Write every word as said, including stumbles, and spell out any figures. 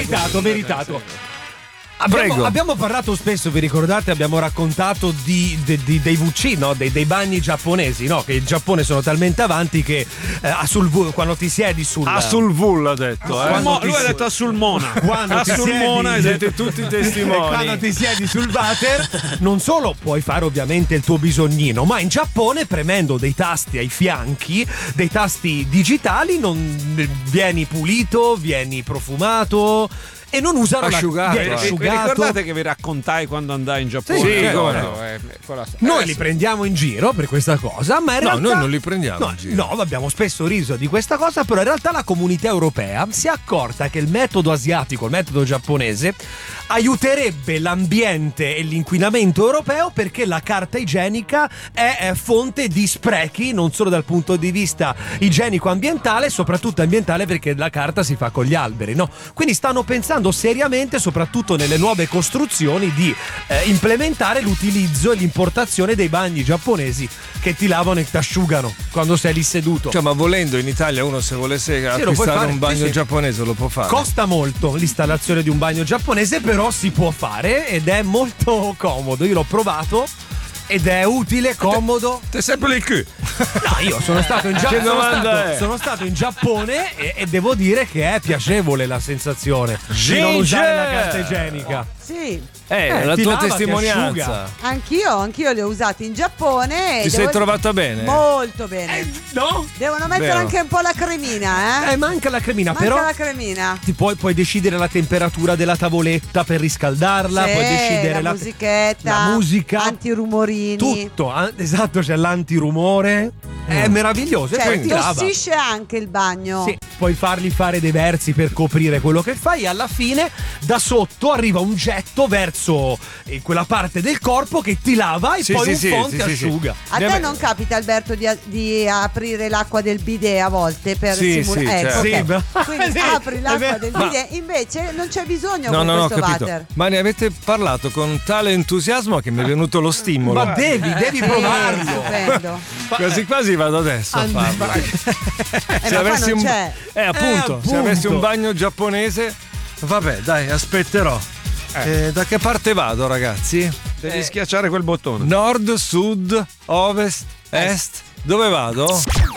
meritato, meritato. Abbiamo, abbiamo parlato spesso, vi ricordate? Abbiamo raccontato di, di, di, dei V C, no? Dei, dei bagni giapponesi, no? Che in Giappone sono talmente avanti che eh, a sul V, quando ti siedi sul a sul V l'ha detto, eh. Mo, lui ha detto a sulmona. Quando a sulmona hai detto tutti i testimoni. Quando ti siedi sul water, non solo puoi fare ovviamente il tuo bisognino, ma in Giappone premendo dei tasti ai fianchi, dei tasti digitali, non vieni pulito, vieni profumato. E non usano asciugato, la, asciugato. Vi ricordate che vi raccontai quando andai in Giappone? Sì, eh, come no, eh, quella... Noi li prendiamo in giro per questa cosa, ma in no, realtà noi non li prendiamo no, in giro. No, abbiamo spesso riso di questa cosa, però in realtà la comunità europea si è accorta che il metodo asiatico, il metodo giapponese, aiuterebbe l'ambiente e l'inquinamento europeo, perché la carta igienica è, è fonte di sprechi, non solo dal punto di vista igienico-ambientale, soprattutto ambientale perché la carta si fa con gli alberi, no? Quindi stanno pensando seriamente, soprattutto nelle nuove costruzioni, di eh, implementare l'utilizzo e l'importazione dei bagni giapponesi che ti lavano e ti asciugano quando sei lì seduto. Cioè, ma volendo in Italia uno se volesse acquistare un bagno sì, sì. giapponese lo può fare. Costa molto l'installazione di un bagno giapponese, però si può fare ed è molto comodo. Io l'ho provato ed è utile, comodo. Te sempre il cul. No, io sono stato in, Gia- Che sono domanda stato, è? sono stato in Giappone e, e devo dire che è piacevole la sensazione di non usare la carta igienica. Sì. Eh, Eh, la ti tua lava, ti testimonianza. asciuga. Anch'io, anch'io li ho usati in Giappone. e Ti sei devo- trovata bene? Molto bene. Eh, no? Devono mettere Vero. anche un po' la cremina, eh? Eh, manca la cremina, Manca però la cremina. ti puoi, puoi decidere la temperatura della tavoletta per riscaldarla, Sì, puoi decidere la, la, musichetta, la musica, antirumorini. tutto. Ah, esatto, c'è l'antirumore. È meraviglioso. e Cioè, poi ti lava. tossisce anche il bagno. Sì, puoi fargli fare dei versi per coprire quello che fai, e alla fine da sotto arriva un getto verso eh, quella parte del corpo che ti lava e Sì, poi sì, un sì, phon sì, ti sì, asciuga. A te non capita, Alberto, di, di aprire l'acqua del bidet a volte per Sì, simulare? sì, ecco, certo. ok. Sì, beh. Quindi Sì, apri è l'acqua vero. del Ma- bidet, invece non c'è bisogno No, con no, no, ho questo capito. water. Ma ne avete parlato con tale entusiasmo che mi è venuto lo stimolo. Ma devi, devi Sì, provarlo. stupendo. Quasi quasi vado adesso a farlo. Eh, ma qua non un c'è. eh, appunto, Eh, se avessi appunto. un bagno giapponese, vabbè, dai, aspetterò. Eh, da che parte vado, ragazzi? Devi schiacciare quel bottone. Nord, sud, ovest, est? Dove vado?